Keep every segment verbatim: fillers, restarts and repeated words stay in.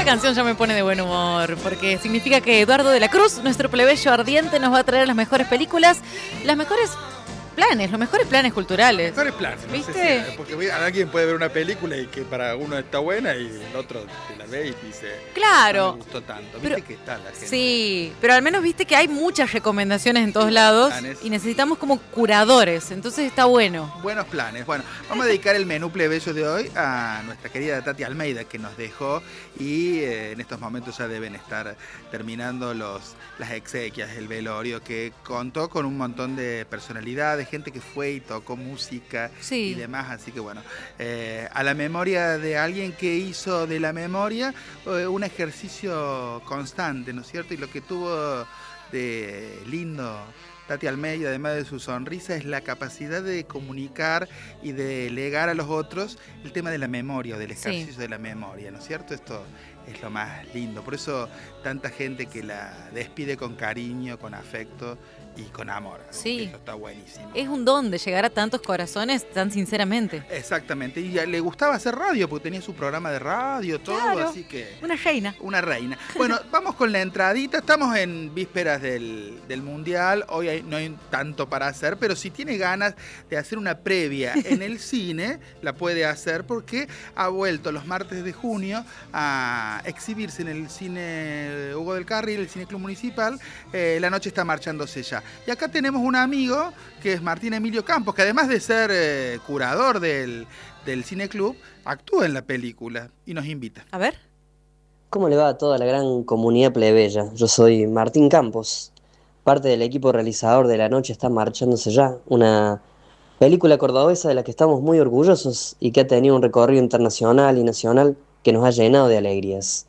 canción ya me pone de buen humor, porque significa que Eduardo de la Cruz, nuestro plebeyo ardiente, nos va a traer las mejores películas, las mejores planes, los mejores planes culturales. Mejores planes, no ¿viste? sé si, porque alguien puede ver una película y que para uno está buena y el otro te la ve y dice, claro, no me gustó tanto. Viste pero, que está la gente. Sí, pero al menos viste que hay muchas recomendaciones en todos lados planes. Y necesitamos como curadores, entonces está bueno. Buenos planes. Bueno, vamos a dedicar el menú plebeyo de hoy a nuestra querida Tati Almeida, que nos dejó y eh, en estos momentos ya deben estar terminando los, las exequias, el velorio, que contó con un montón de personalidades, gente que fue y tocó música sí. y demás, así que bueno, eh, a la memoria de alguien que hizo de la memoria eh, un ejercicio constante, ¿no es cierto? Y lo que tuvo de lindo Tati Almeida, además de su sonrisa, es la capacidad de comunicar y de legar a los otros el tema de la memoria, del ejercicio sí. de la memoria, ¿no es cierto? Esto es lo más lindo, por eso tanta gente que la despide con cariño, con afecto y con amor. Sí. Eso está buenísimo. Es un don de llegar a tantos corazones tan sinceramente. Exactamente. Y le gustaba hacer radio porque tenía su programa de radio, todo, claro. Así que... Una reina. Una reina. Bueno, vamos con la entradita. Estamos en vísperas del, del Mundial. Hoy hay, no hay tanto para hacer, pero si tiene ganas de hacer una previa en el cine, la puede hacer porque ha vuelto los martes de junio a exhibirse en el cine Hugo del Carril, el Cine Club Municipal. Eh, la noche está marchándose ya. Y acá tenemos un amigo que es Martín Emilio Campos, que además de ser eh, curador del, del Cine Club, actúa en la película y nos invita. A ver. ¿Cómo le va a toda la gran comunidad plebeya? Yo soy Martín Campos, parte del equipo realizador de La Noche está marchándose ya, una película cordobesa de la que estamos muy orgullosos y que ha tenido un recorrido internacional y nacional que nos ha llenado de alegrías.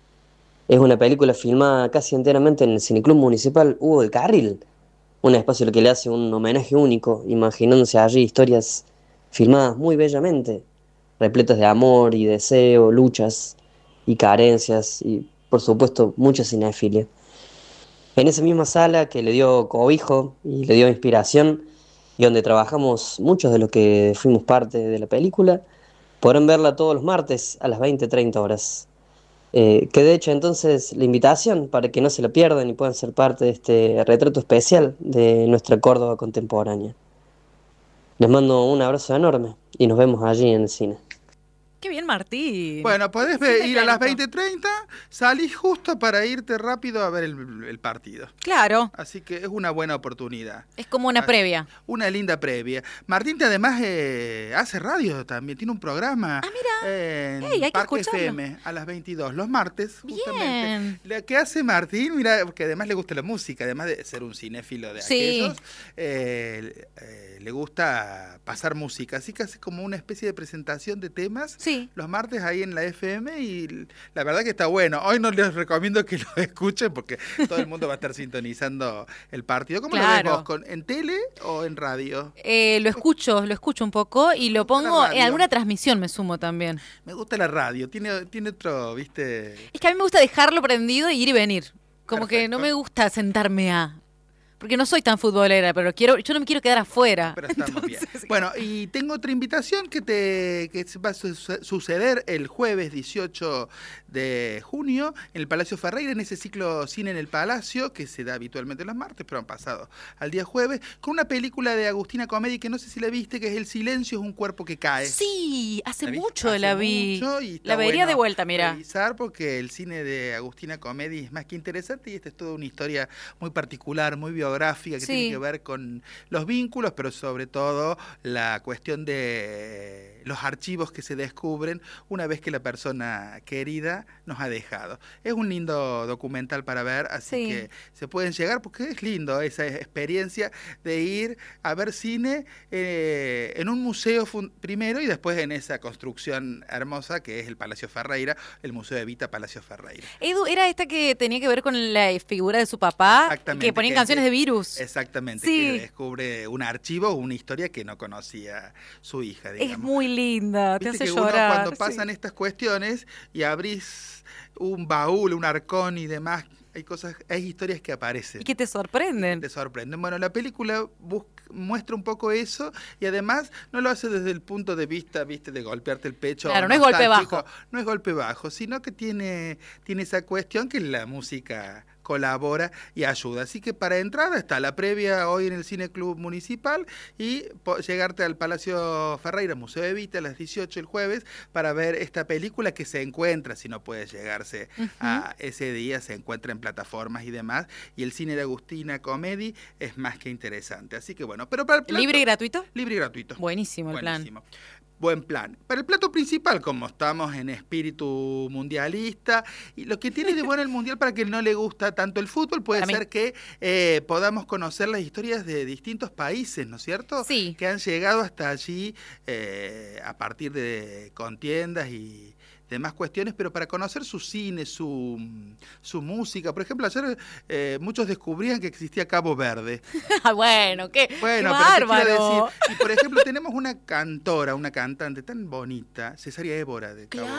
Es una película filmada casi enteramente en el Cineclub Municipal Hugo del Carril, un espacio al que le hace un homenaje único, imaginándose allí historias filmadas muy bellamente, repletas de amor y deseo, luchas y carencias y, por supuesto, mucha cinefilia. En esa misma sala que le dio cobijo y le dio inspiración y donde trabajamos muchos de los que fuimos parte de la película, podrán verla todos los martes a las veinte treinta horas. Eh, que de hecho entonces la invitación para que no se la pierdan y puedan ser parte de este retrato especial de nuestra Córdoba contemporánea. Les mando un abrazo enorme y nos vemos allí en el cine. Qué bien, Martín. Bueno, podés sí, ir a las veinte treinta, salís justo para irte rápido a ver el, el partido. Claro. Así que es una buena oportunidad. Es como una previa. Una linda previa. Martín te además eh, hace radio también, tiene un programa. Ah, mira. En Ey, hay Parque que escucharlo. F M a las veintidós, los martes, bien. justamente. Lo que hace Martín, mira, porque además le gusta la música, además de ser un cinéfilo de sí. aquellos, eh, eh, le gusta pasar música. Así que hace como una especie de presentación de temas. Sí. Los martes ahí en la F M y la verdad que está bueno. Hoy no les recomiendo que lo escuchen porque todo el mundo va a estar sintonizando el partido. ¿Cómo claro. lo ves vos? ¿Con, ¿En tele o en radio? Eh, lo escucho, lo escucho un poco y lo pongo en alguna transmisión, me sumo también. Me gusta la radio, tiene, tiene otro, ¿viste? Es que a mí me gusta dejarlo prendido y ir y venir. Como Perfecto. Que no me gusta sentarme a... Porque no soy tan futbolera, pero quiero, yo no me quiero quedar afuera. Pero estamos Entonces, bien. Bueno, y tengo otra invitación que te que va a suceder el jueves dieciocho de junio en el Palacio Ferreira, en ese ciclo Cine en el Palacio, que se da habitualmente los martes, pero han pasado al día jueves, con una película de Agustina Comedi, que no sé si la viste, que es El silencio es un cuerpo que cae. Sí, hace ¿La mucho hace la vi. Mucho y la vería bueno de vuelta, mira. Revisar porque el cine de Agustina Comedi es más que interesante y esta es toda una historia muy particular, muy biográfica, que sí. tiene que ver con los vínculos, pero sobre todo la cuestión de los archivos que se descubren una vez que la persona querida nos ha dejado. Es un lindo documental para ver, así sí. que se pueden llegar, porque es lindo esa experiencia de ir a ver cine eh, en un museo primero y después en esa construcción hermosa que es el Palacio Ferreira, el Museo Evita Palacio Ferreira. Edu, ¿era esta que tenía que ver con la figura de su papá? Que ponían que canciones es, de Virus. Exactamente, sí. que descubre un archivo, una historia que no conocía su hija, digamos. Es muy linda, te hace que llorar. Uno cuando pasan sí. estas cuestiones y abrís un baúl, un arcón y demás hay cosas, hay historias que aparecen. Y que te sorprenden. Te sorprenden. Bueno, la película busca, muestra un poco eso y además no lo hace desde el punto de vista, viste, de golpearte el pecho. Claro, no es golpe bajo. No es golpe bajo, sino que tiene, tiene esa cuestión que la música colabora y ayuda. Así que para entrada está la previa hoy en el Cine Club Municipal y llegarte al Palacio Ferreira, Museo Evita, a las dieciocho el jueves, para ver esta película que se encuentra, si no puede llegarse uh-huh. a ese día, se encuentra en plataformas y demás, y el cine de Agustina Comedy es más que interesante. Así que bueno, pero para el plato, ¿libre y gratuito? Libre y gratuito. Buenísimo el Buenísimo. plan. Buen plan. Para el plato principal, como estamos en espíritu mundialista, y lo que tiene de bueno el mundial para quien no le gusta tanto el fútbol puede para ser mí. que eh, podamos conocer las historias de distintos países, ¿no es cierto? Sí. Que han llegado hasta allí eh, a partir de contiendas y demás cuestiones, pero para conocer su cine, su, su música. Por ejemplo, ayer eh, muchos descubrían que existía Cabo Verde. bueno, qué, bueno, qué pero bárbaro. te quiero decir, y por ejemplo, tenemos una cantora, una cantante tan bonita, Cesaria Évora de Cabo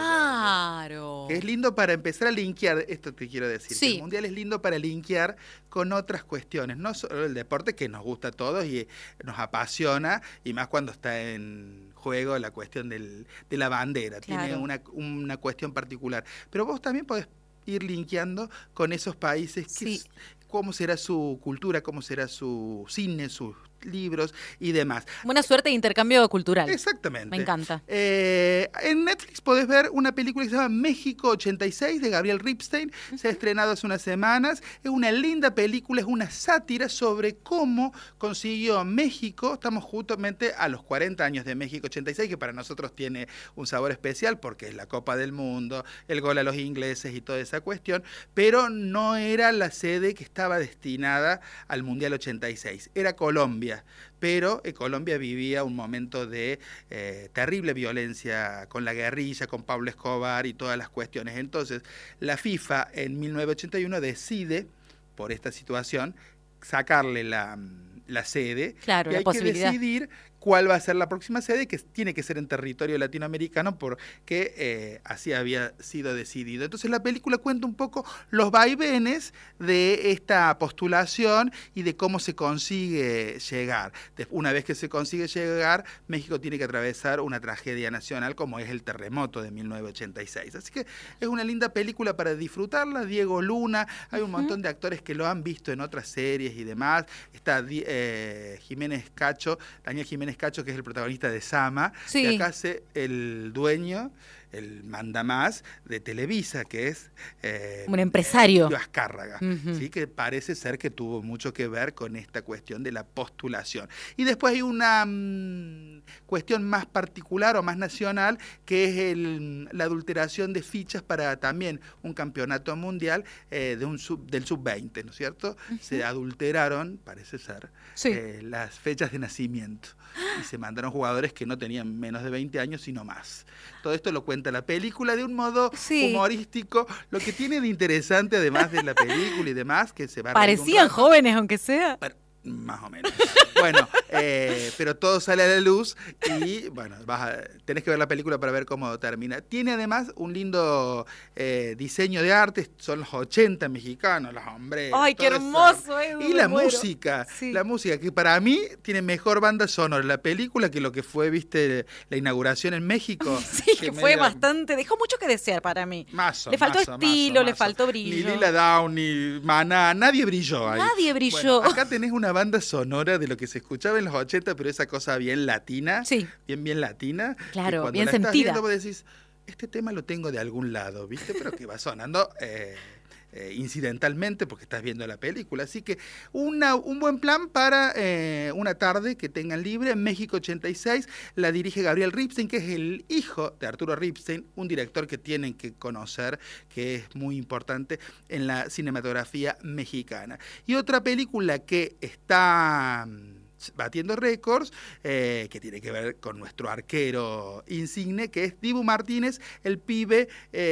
Claro. Verde, que es lindo para empezar a linkear, esto te quiero decir, sí. que el Mundial es lindo para linkear con otras cuestiones, no solo el deporte que nos gusta a todos y nos apasiona, y más cuando está en juego la cuestión del, de la bandera, claro. tiene una, una cuestión particular. Pero vos también podés ir linkeando con esos países, que sí. cómo será su cultura, cómo será su cine, sus libros y demás. Buena suerte de intercambio cultural. Exactamente. Me encanta. Eh, en Netflix podés ver una película que se llama México ochenta y seis de Gabriel Ripstein. Uh-huh. Se ha estrenado hace unas semanas. Es una linda película, es una sátira sobre cómo consiguió México. Estamos justamente a los cuarenta años de México ochenta y seis, que para nosotros tiene un sabor especial porque es la Copa del Mundo, el gol a los ingleses y toda esa cuestión, pero no era la sede que estaba destinada al Mundial ochenta y seis. Era Colombia. Pero eh, Colombia vivía un momento de eh, terrible violencia con la guerrilla, con Pablo Escobar y todas las cuestiones. Entonces, la FIFA en mil novecientos ochenta y uno decide, por esta situación, sacarle la, la sede. Claro, y la hay posibilidad. que decidir cuál va a ser la próxima sede, que tiene que ser en territorio latinoamericano porque eh, así había sido decidido. Entonces la película cuenta un poco los vaivenes de esta postulación y de cómo se consigue llegar. Una vez que se consigue llegar, México tiene que atravesar una tragedia nacional como es el terremoto de mil novecientos ochenta y seis. Así que es una linda película para disfrutarla. Diego Luna, hay un montón de actores que lo han visto en otras series y demás. Está eh, Jiménez Cacho, Daniel Jiménez Cacho, que es el protagonista de Sama, sí. que acá hace el dueño, el mandamás de Televisa, que es eh, un empresario. Eh, Azcárraga, uh-huh. ¿sí? Que parece ser que tuvo mucho que ver con esta cuestión de la postulación. Y después hay una mmm, cuestión más particular o más nacional, que es el, la adulteración de fichas para también un campeonato mundial eh, de un sub, del sub veinte, ¿no es cierto? Uh-huh. Se adulteraron, parece ser, sí. eh, las fechas de nacimiento. Y se mandaron jugadores que no tenían menos de veinte años, sino más. Todo esto lo cuenta la película de un modo sí. humorístico, lo que tiene de interesante, además de la película y demás, que se va a parecían jóvenes, aunque sea. Pero, más o menos. Bueno, eh, pero todo sale a la luz y, bueno, vas a, tenés que ver la película para ver cómo termina. Tiene además un lindo eh, diseño de arte, son los ochenta mexicanos, los hombres. ¡Ay, qué hermoso! Edu, y la muero. música, sí. la música, que para mí tiene mejor banda sonora la película que lo que fue, viste, la inauguración en México. Sí, que, que fue media... bastante, dejó mucho que desear para mí. Mazo, le faltó mazo, estilo, mazo, le mazo. faltó brillo. Ni Lila Down, ni Maná, nadie brilló ahí. Nadie brilló. Bueno, acá tenés una banda sonora de lo que se escuchaba en los ochenta, pero esa cosa bien latina, sí. bien bien latina. Claro, cuando bien la sentida. Estás viendo, vos decís, este tema lo tengo de algún lado, ¿viste? Pero que va sonando eh, eh, incidentalmente porque estás viendo la película. Así que una, un buen plan para eh, una tarde que tengan libre. En México ochenta y seis la dirige Gabriel Ripstein, que es el hijo de Arturo Ripstein, un director que tienen que conocer, que es muy importante en la cinematografía mexicana. Y otra película que está batiendo récords, eh, que tiene que ver con nuestro arquero insigne, que es Dibu Martínez, el pibe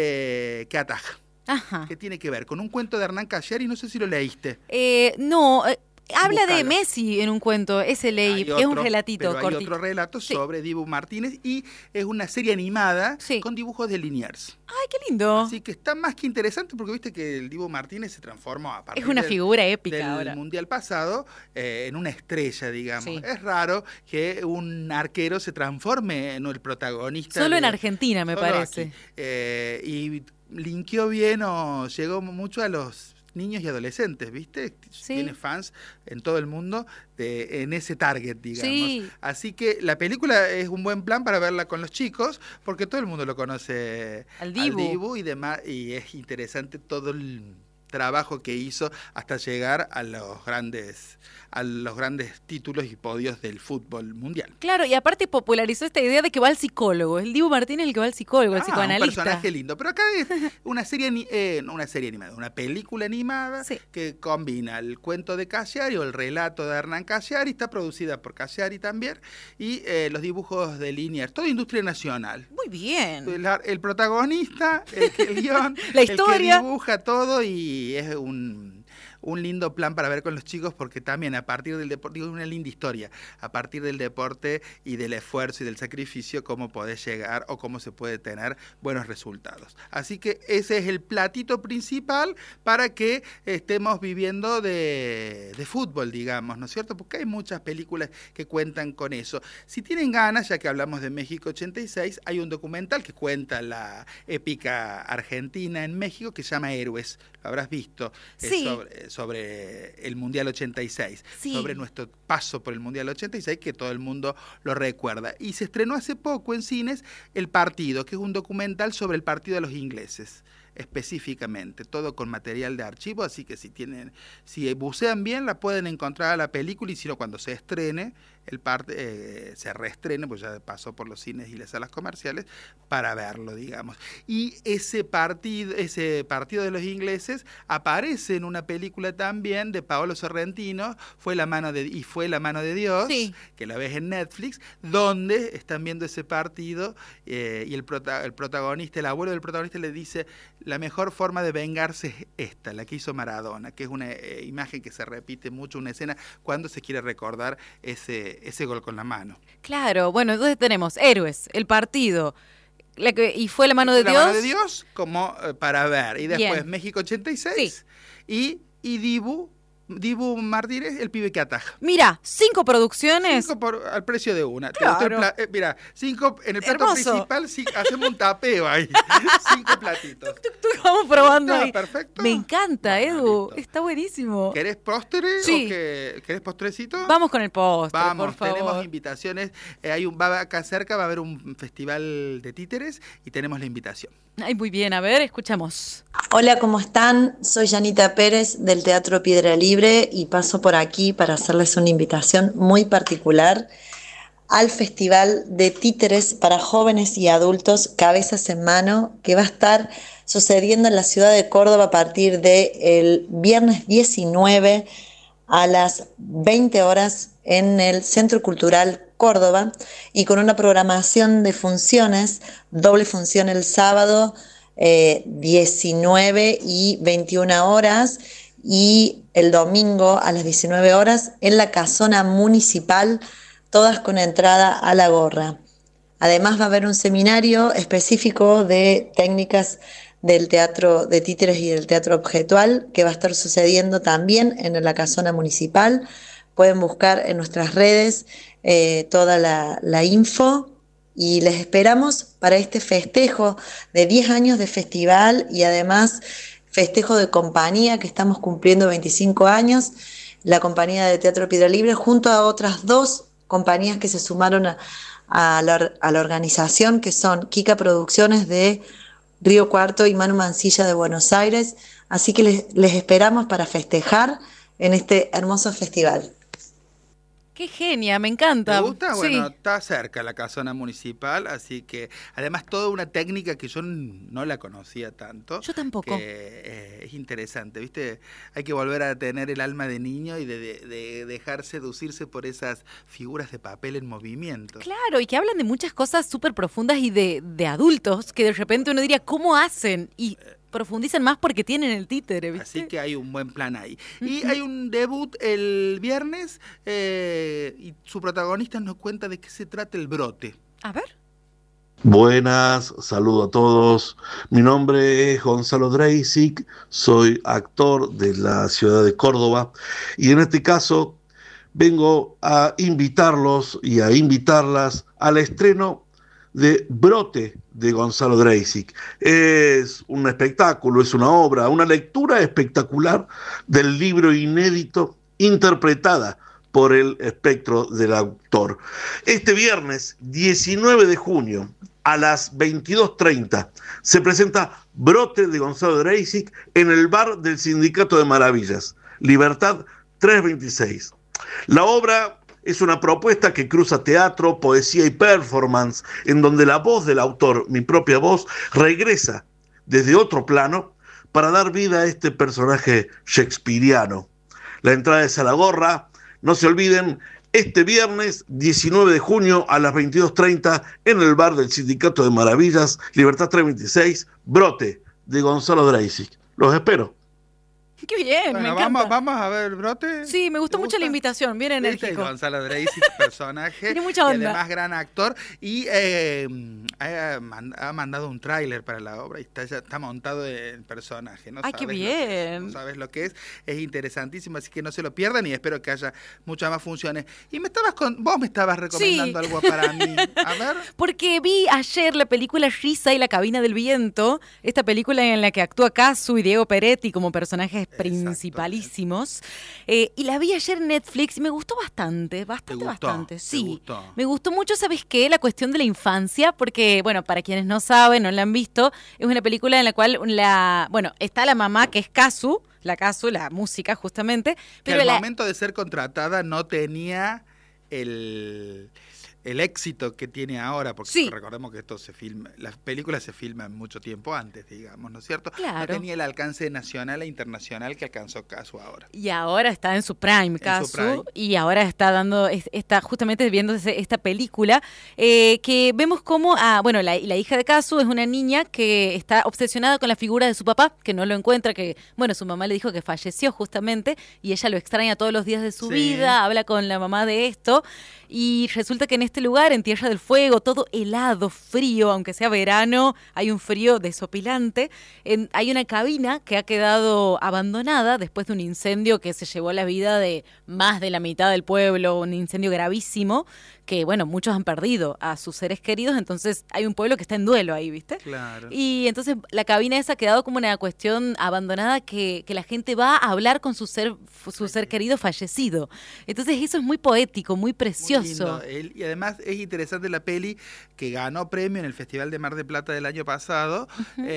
eh, que ataja. Ajá. Que tiene que ver con un cuento de Hernán Caller, y no sé si lo leíste. Eh, no, eh, Habla Búscala. de Messi en un cuento, ese leí, Hay que es un otro, relatito pero hay cortito. otro relato Sí. sobre Dibu Martínez y es una serie animada Sí. con dibujos de Liniers. Ay, qué lindo. Así que está más que interesante porque viste que el Dibu Martínez se transformó a partir Es una del, figura épica del ahora. Mundial pasado eh, en una estrella, digamos. Sí. Es raro que un arquero se transforme en el protagonista. Solo de- en Argentina, me solo parece. aquí. Eh, y linkeó bien o llegó mucho a los niños y adolescentes, ¿viste? Sí. Tiene fans en todo el mundo de, en ese target, digamos. Sí. Así que la película es un buen plan para verla con los chicos, porque todo el mundo lo conoce Al Dibu. y demás, y es interesante todo el trabajo que hizo hasta llegar a los grandes a los grandes títulos y podios del fútbol mundial. Claro, y aparte popularizó esta idea de que va al psicólogo. El Dibu Martínez es el que va al psicólogo, el Ah, un psicoanalista. personaje lindo. Pero acá es una serie, ani- eh, no una serie animada, una película animada Sí. que combina el cuento de Cassiari o el relato de Hernán Cassiari, está producida por Cassiari también, y eh, los dibujos de Liniers, todo industria nacional. Muy bien. El, el protagonista, el, que- el guión, La historia. el que dibuja todo y es un... un lindo plan para ver con los chicos porque también a partir del deporte, digo, una linda historia, a partir del deporte y del esfuerzo y del sacrificio, cómo podés llegar o cómo se puede tener buenos resultados. Así que ese es el platito principal para que estemos viviendo de, de fútbol, digamos, ¿no es cierto? Porque hay muchas películas que cuentan con eso. Si tienen ganas, ya que hablamos de México ochenta y seis, hay un documental que cuenta la épica argentina en México que se llama Héroes, lo habrás visto, Sí. es sobre, sobre el Mundial ochenta y seis, Sí. sobre nuestro paso por el Mundial ochenta y seis, que todo el mundo lo recuerda. Y se estrenó hace poco en cines El Partido, que es un documental sobre el partido de los ingleses, específicamente, todo con material de archivo, así que si tienen, si bucean bien, la pueden encontrar a la película, y si no, cuando se estrene, el part, eh, se reestrene, pues ya pasó por los cines y las salas comerciales, para verlo, digamos. Y ese partido, ese partido de los ingleses aparece en una película también de Paolo Sorrentino, fue la mano de, y fue la mano de Dios, Sí. que la ves en Netflix, donde están viendo ese partido eh, y el, prota, el protagonista, el abuelo del protagonista le dice, la mejor forma de vengarse es esta, la que hizo Maradona, que es una eh, imagen que se repite mucho, una escena cuando se quiere recordar ese, ese gol con la mano. Claro, bueno, entonces tenemos Héroes, El Partido, la que, y fue la mano de la Dios. mano de Dios como eh, para ver. Y después Bien. México ochenta y seis y, y Dibu, Dibu Martínez, el pibe que ataja. Mira, cinco producciones. Cinco por, al precio de una. ¿Te Claro. gustó el pla- eh, mira, cinco en el plato Hermoso. principal, sí, hacemos un tapeo ahí. Cinco platitos. Vamos probando ¿Está ahí. perfecto? Me encanta, Bueno, Edu. listo. Está buenísimo. ¿Querés postre Sí. o que, querés postrecito? Vamos con el postre, Vamos, por favor. tenemos invitaciones. Eh, hay un, va, acá cerca va a haber un festival de títeres y tenemos la invitación. Ay, muy bien, a ver, escuchamos. Hola, ¿cómo están? Soy Janita Pérez del Teatro Piedra Libre y paso por aquí para hacerles una invitación muy particular al Festival de Títeres para Jóvenes y Adultos Cabezas en Mano, que va a estar sucediendo en la ciudad de Córdoba a partir del viernes diecinueve a las veinte horas en el Centro Cultural Córdoba y con una programación de funciones, doble función el sábado eh, diecinueve y veintiuna horas y el domingo a las diecinueve horas en la casona municipal, todas con entrada a la gorra. Además va a haber un seminario específico de técnicas del teatro de títeres y del teatro objetual que va a estar sucediendo también en la casona municipal. Pueden buscar en nuestras redes eh, toda la, la info y les esperamos para este festejo de diez años de festival y además festejo de compañía que estamos cumpliendo veinticinco años, la compañía de Teatro Piedra Libre junto a otras dos compañías que se sumaron a, a, la, a la organización, que son Kika Producciones de Río Cuarto y Manu Mancilla de Buenos Aires. Así que les, les esperamos para festejar en este hermoso festival. Qué genia, me encanta. ¿Te gusta? Sí. Bueno, está cerca la casona municipal, así que además toda una técnica que yo no la conocía tanto. Yo tampoco. Que, eh, es interesante, ¿viste? Hay que volver a tener el alma de niño y de, de, de dejar seducirse por esas figuras de papel en movimiento. Claro, y que hablan de muchas cosas súper profundas y de, de adultos que de repente uno diría, ¿cómo hacen? Y profundizan más porque tienen el títere, ¿viste? Así que hay un buen plan ahí. Y hay un debut el viernes eh, y su protagonista nos cuenta de qué se trata El Brote. A ver. Buenas, saludo a todos. Mi nombre es Gonzalo Dreisig, soy actor de la ciudad de Córdoba y en este caso vengo a invitarlos y a invitarlas al estreno de Brote de Gonzalo Dreisig. Es un espectáculo, es una obra, una lectura espectacular del libro inédito interpretada por el espectro del autor. Este viernes diecinueve de junio a las veintidós treinta se presenta Brote de Gonzalo Dreisig en el bar del Sindicato de Maravillas, Libertad trescientos veintiséis. La obra es una propuesta que cruza teatro, poesía y performance, en donde la voz del autor, mi propia voz, regresa desde otro plano para dar vida a este personaje shakespeariano. La entrada es a la gorra. No se olviden, este viernes diecinueve de junio a las veintidós treinta en el bar del Sindicato de Maravillas, Libertad trescientos veintiséis, Brote de Gonzalo Dreisig. Los espero. Qué bien, Bueno, me encanta. vamos, vamos a ver Brote. Sí, me gustó ¿Te mucho gusta? la invitación, bien Este es enérgico. Gonzalo Dreisig, personaje. Tiene mucha onda. Y además gran actor. Y eh, ha, ha mandado un tráiler para la obra y está, ya está montado el personaje. ¿No Ay, qué sabes bien. Lo que, no sabes lo que es. Es interesantísimo, así que no se lo pierdan y espero que haya muchas más funciones. Y me estabas con, vos me estabas recomendando Sí. algo para mí. A ver. Porque vi ayer la película Risa y la cabina del viento, esta película en la que actúa Casu y Diego Peretti como personajes principalísimos. Eh, y la vi ayer en Netflix y me gustó bastante, bastante, ¿Te gustó? bastante. ¿Te Sí, gustó? me gustó mucho, ¿sabes qué? La cuestión de la infancia, porque, bueno, para quienes no saben, no la han visto, es una película en la cual, la bueno, está la mamá que es Casu, la Casu, la música justamente, Que pero al la... momento de ser contratada no tenía el, el éxito que tiene ahora, porque Sí. recordemos que esto se filma, las películas se filman mucho tiempo antes, digamos, ¿no es cierto? Claro. No tenía el alcance nacional e internacional que alcanzó Casu ahora. Y ahora está en su prime, Casu, su prime. y ahora está dando, es- está justamente viendo ese- esta película, eh, que vemos como, ah, bueno, la, la hija de Casu es una niña que está obsesionada con la figura de su papá, que no lo encuentra, que, bueno, su mamá le dijo que falleció justamente, y ella lo extraña todos los días de su Sí. vida, habla con la mamá de esto, y resulta que en este lugar, en Tierra del Fuego, todo helado, frío, aunque sea verano, hay un frío desopilante. En- hay una cabina que ha quedado abandonada después de un incendio que se llevó la vida de más de la mitad del pueblo, un incendio gravísimo, que bueno, muchos han perdido a sus seres queridos, entonces hay un pueblo que está en duelo ahí, ¿viste? Claro. Y entonces la cabina esa ha quedado como una cuestión abandonada que, que la gente va a hablar con su ser su ser querido fallecido. Entonces eso es muy poético, muy Muy precioso. lindo. El- y además es interesante la peli que ganó premio en el Festival de Mar de Plata del año pasado,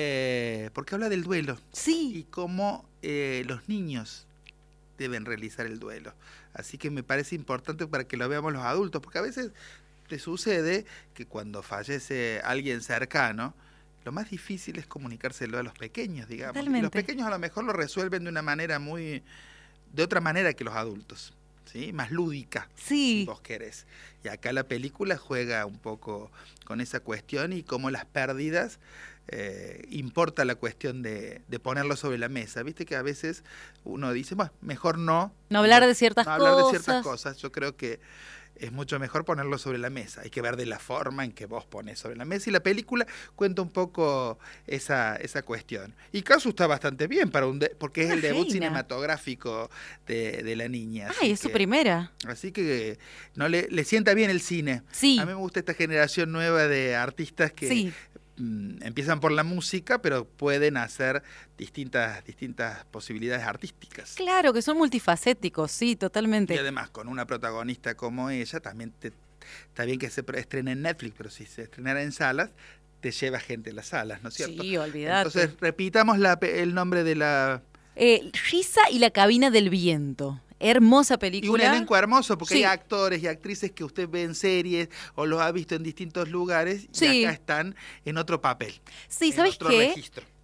eh, porque habla del duelo Sí. y cómo eh, los niños deben realizar el duelo. Así que me parece importante para que lo veamos los adultos, porque a veces te sucede que cuando fallece alguien cercano, lo más difícil es comunicárselo a los pequeños, digamos. Y los Totalmente. pequeños a lo mejor lo resuelven de una manera muy, de otra manera que los adultos, ¿sí? Más lúdica, si Sí. vos querés. Y acá la película juega un poco con esa cuestión y cómo las pérdidas eh, importa la cuestión de, de ponerlo sobre la mesa. Viste que a veces uno dice, bueno, mejor no. No hablar de ciertas no hablar de cosas. ciertas cosas. Yo creo que es mucho mejor ponerlo sobre la mesa. Hay que ver de la forma en que vos pones sobre la mesa. Y la película cuenta un poco esa, esa cuestión. Y Casu está bastante bien para un de- porque es Una el debut reina. cinematográfico de, de la niña. Ay, así es su que- primera. Así que no le, le sienta bien el cine. Sí. A mí me gusta esta generación nueva de artistas que Sí. mm, empiezan por la música, pero pueden hacer distintas, distintas posibilidades artísticas. Claro, que son multifacéticos, sí, Y totalmente. además, con una protagonista como ella, también te, está bien que se pre- estrene en Netflix, pero si se estrenara en salas, te lleva gente a las salas, ¿no es cierto? Sí, olvídate. Entonces, repitamos la pe- el nombre de la... Eh, Risa y la cabina del viento. Hermosa Y un película. elenco hermoso, porque Sí. hay actores y actrices que usted ve en series o los ha visto en distintos lugares Sí. y acá están en otro papel. Sí, en ¿sabes otro qué? registro.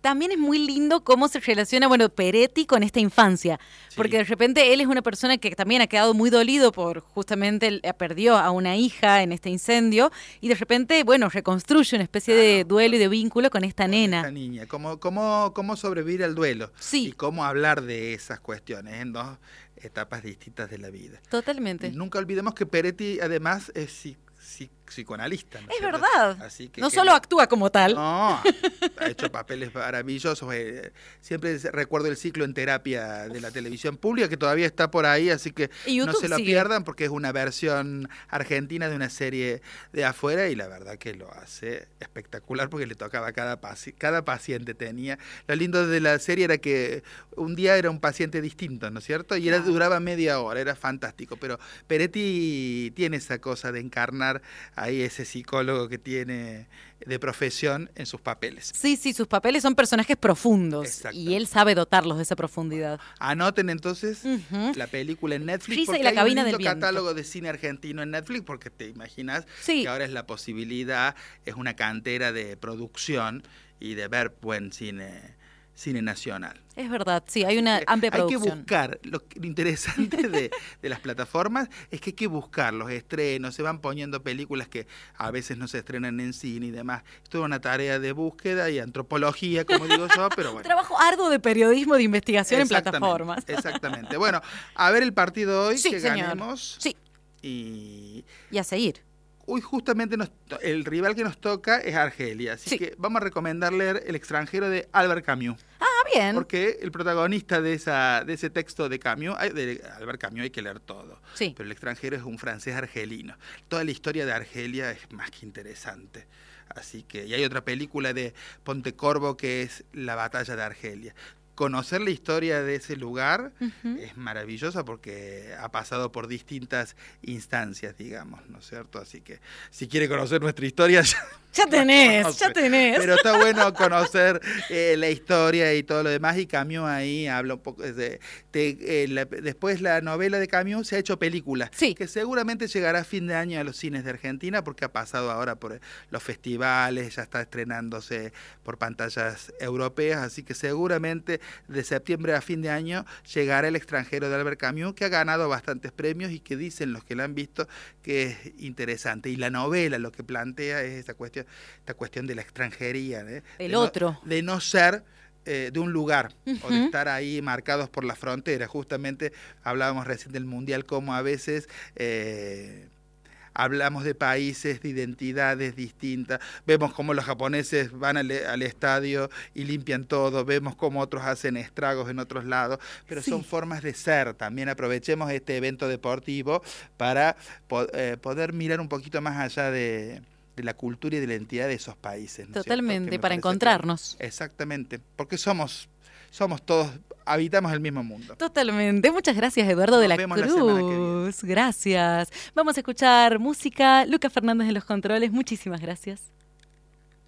también es muy lindo cómo se relaciona, bueno, Peretti con esta infancia, Sí. porque de repente él es una persona que también ha quedado muy dolido por justamente, él perdió a una hija en este incendio y de repente, bueno, reconstruye una especie de duelo y de vínculo con esta Con nena. esta niña, cómo, cómo, cómo sobrevivir al duelo Sí. y cómo hablar de esas cuestiones en dos etapas distintas de la vida. Totalmente. Y nunca olvidemos que Peretti además es psi- psi- psicoanalista. ¿no Es cierto? verdad. Así que No que solo le- actúa como tal. No, ha hecho papeles maravillosos. eh, Siempre se- recuerdo el ciclo en terapia de la televisión pública que todavía está por ahí, así que Y no YouTube se lo sigue. pierdan porque es una versión argentina de una serie de afuera y la verdad que lo hace espectacular porque le tocaba a cada, paci- cada paciente. Tenía. Lo lindo de la serie era que un día era un paciente distinto, ¿no es cierto? Y era, Claro. duraba media hora, era fantástico. Pero Peretti tiene esa cosa de encarnar ahí ese psicólogo que tiene de profesión en sus papeles. Sí, sí, sus papeles son personajes profundos Exacto. y él sabe dotarlos de esa profundidad. Anoten entonces Ujú. la película en Netflix Risa y porque la hay cabina un del lindo viento. catálogo de cine argentino en Netflix porque te imaginas Sí. que ahora es la posibilidad, es una cantera de producción y de ver buen cine, cine nacional. Es verdad, sí, hay una amplia Hay que producción. buscar, lo, que- lo interesante de, de las plataformas es que hay que buscar los estrenos, se van poniendo películas que a veces no se estrenan en cine y demás. Esto es una tarea de búsqueda y antropología, como digo yo, pero Un bueno. trabajo arduo de periodismo de investigación en Exactamente, plataformas. Exactamente. Bueno, a ver el partido hoy, Sí, que señor. ganemos. Sí, Y y a seguir. hoy justamente nos to- el rival que nos toca es Argelia, así Sí. que vamos a recomendar leer El extranjero de Albert Camus. Ah, bien. Porque el protagonista de esa de ese texto de Camus, hay- de Albert Camus hay que leer todo. Sí. Pero El extranjero es un francés argelino. Toda la historia de Argelia es más que interesante. Así que y hay otra película de Pontecorvo que es La batalla de Argelia. Conocer la historia de ese lugar Ujú. es maravillosa porque ha pasado por distintas instancias, digamos, ¿no es cierto? Así que si quiere conocer nuestra historia, ya, Ya tenés, conoce. ya tenés. Pero está bueno conocer eh, la historia y todo lo demás. Y Camus ahí habla un poco de... de, eh, la- después la novela de Camus se ha hecho película, Sí. que seguramente llegará a fin de año a los cines de Argentina porque ha pasado ahora por los festivales, ya está estrenándose por pantallas europeas, así que seguramente de septiembre a fin de año llegará El extranjero de Albert Camus, que ha ganado bastantes premios y que dicen los que la han visto que es interesante. Y la novela lo que plantea es esta cuestión, esta cuestión de la extranjería, ¿eh? El De no- otro. de no ser eh, de un lugar o de Ujú. estar ahí marcados por la frontera. Justamente hablábamos recién del Mundial, como a veces eh, hablamos de países, de identidades distintas, vemos cómo los japoneses van al, al estadio y limpian todo, vemos cómo otros hacen estragos en otros lados, pero Sí. son formas de ser. También aprovechemos este evento deportivo para po- eh, poder mirar un poquito más allá de, de la cultura y de la identidad de esos países. ¿no es cierto? Totalmente, Que me para parece que- encontrarnos. Exactamente, porque somos, somos todos, habitamos el mismo mundo. Totalmente. Muchas gracias, Eduardo de Nos la vemos la semana que viene. Cruz. Gracias. Vamos a escuchar música. Lucas Fernández en los controles. Muchísimas gracias.